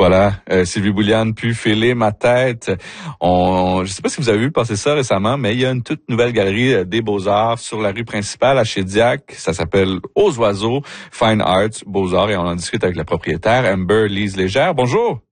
Voilà, Sylvie Bouliane, puis filer ma tête. Je sais pas si vous avez vu passer ça récemment, mais il y a une toute nouvelle galerie des Beaux-Arts sur la rue principale à Chédiac. Ça s'appelle Aux Oiseaux, Fine Arts, Beaux-Arts, et on en discute avec la propriétaire, Amber Lise Légère. Bonjour!